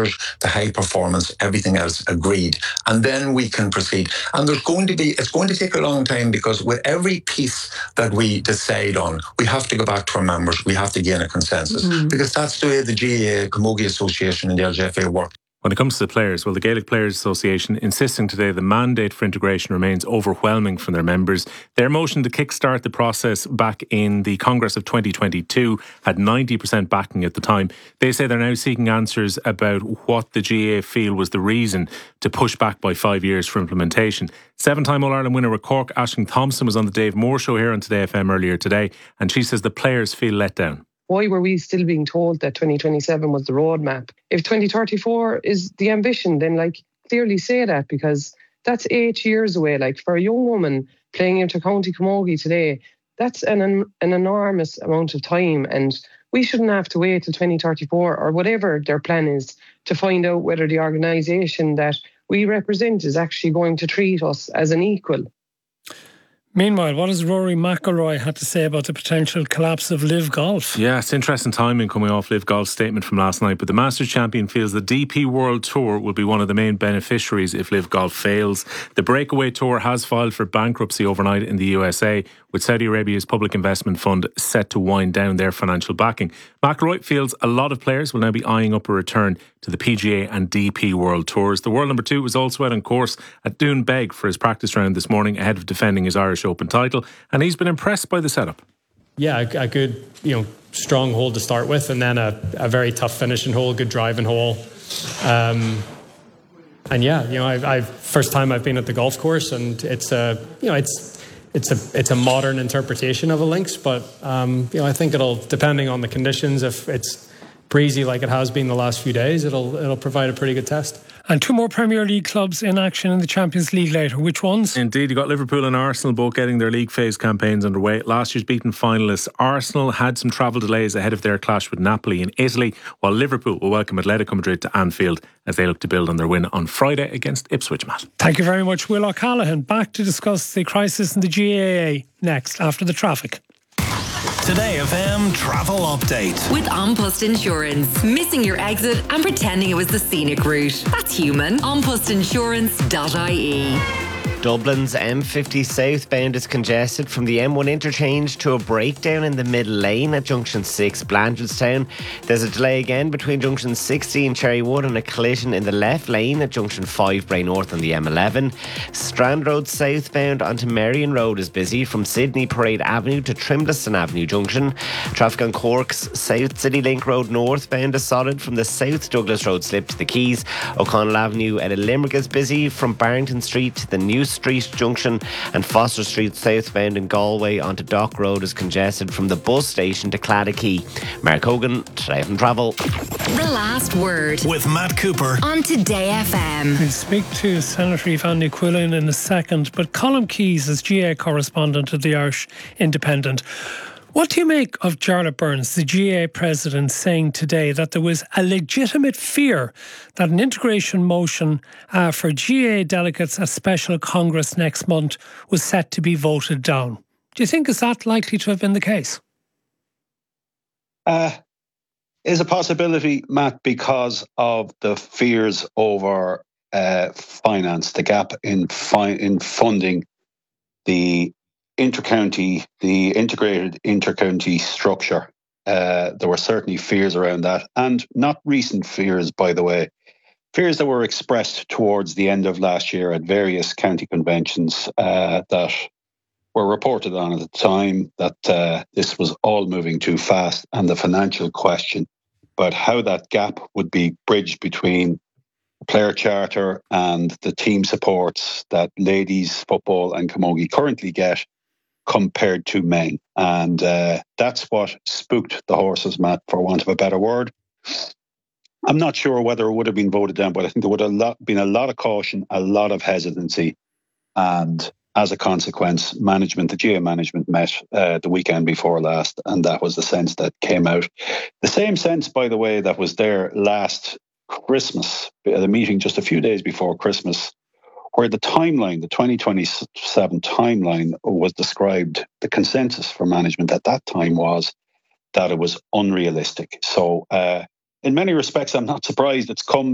standard, the high performance, everything else agreed. And then we can proceed. And it's going to take a long time, because with every piece that we decide on, we have to go back to our members. We have to gain a consensus, because that's the way the GAA, Camogie Association and the LGFA work. When it comes to the players, well, the Gaelic Players Association insisting today the mandate for integration remains overwhelming from their members. Their motion to kickstart the process back in the Congress of 2022 had 90% backing at the time. They say they're now seeking answers about what the GAA feel was the reason to push back by 5 years for implementation. 7-time All-Ireland winner with Cork, Aisling Thompson, was on the Dave Moore show here on Today FM earlier today, and she says the players feel let down. Why were we still being told that 2027 was the roadmap? If 2034 is the ambition, then clearly say that, because that's 8 years away. For a young woman playing into County Camogie today, that's an enormous amount of time, and we shouldn't have to wait till 2034 or whatever their plan is to find out whether the organisation that we represent is actually going to treat us as an equal. Meanwhile, what has Rory McIlroy had to say about the potential collapse of Live Golf? Yeah, it's interesting timing coming off Live Golf's statement from last night, but the Masters champion feels the DP World Tour will be one of the main beneficiaries if Live Golf fails. The Breakaway Tour has filed for bankruptcy overnight in the USA, with Saudi Arabia's public investment fund set to wind down their financial backing. McIlroy feels a lot of players will now be eyeing up a return to the PGA and DP World Tours. The world number 2 was also out on course at Doonbeg for his practice round this morning ahead of defending his Irish Open title, and he's been impressed by the setup. Yeah, a good, strong hole to start with, and then a very tough finishing hole, good driving hole. And yeah, I've first time I've been at the golf course, and it's a modern interpretation of a links, but I think it'll, depending on the conditions, if it's breezy like it has been the last few days, it'll provide a pretty good test. And 2 more Premier League clubs in action in the Champions League later. Which ones? Indeed, you got Liverpool and Arsenal both getting their league phase campaigns underway. Last year's beaten finalists Arsenal had some travel delays ahead of their clash with Napoli in Italy, while Liverpool will welcome Atletico Madrid to Anfield as they look to build on their win on Friday against Ipswich, Matt. Thank you very much, Will O'Callaghan. Back to discuss the crisis in the GAA next, after the traffic. Today FM travel update. With An Post Insurance. Missing your exit and pretending it was the scenic route. That's human. Anpostinsurance.ie. Dublin's M50 southbound is congested from the M1 interchange to a breakdown in the middle lane at Junction 6 Blanchardstown. There's a delay again between Junction 16 Cherrywood and a collision in the left lane at Junction 5 Bray North on the M11. Strand Road southbound onto Marion Road is busy from Sydney Parade Avenue to Trimbleston Avenue Junction. Traffic on Cork's South City Link Road northbound is solid from the South Douglas Road slip to the Quays. O'Connell Avenue at Limerick is busy from Barrington Street to the New Street Junction, and Foster Street southbound in Galway onto Dock Road is congested from the bus station to Claddagh. Mark Hogan, Today FM Travel. The Last Word with Matt Cooper on Today FM. We'll speak to Senator Yvonne Quillen in a second, but Colm Keys is GA correspondent of the Irish Independent. What do you make of Jarlath Burns, the GA president, saying today that there was a legitimate fear that an integration motion for GA delegates at Special Congress next month was set to be voted down? Do you think is that likely to have been the case? Is a possibility, Matt, because of the fears over finance, the gap in funding the integrated intercounty structure. There were certainly fears around that, and not recent fears, by the way. Fears that were expressed towards the end of last year at various county conventions that were reported on at the time, that this was all moving too fast, and the financial question about how that gap would be bridged between the player charter and the team supports that ladies football and camogie currently get compared to men. And that's what spooked the horses, Matt, for want of a better word. I'm not sure whether it would have been voted down, but I think there would have been a lot of caution, a lot of hesitancy. And as a consequence, the GA management met the weekend before last, and that was the sense that came out. The same sense, by the way, that was there last Christmas, the meeting just a few days before Christmas, where the timeline, the 2027 timeline was described, the consensus for management at that time was that it was unrealistic. So in many respects, I'm not surprised it's come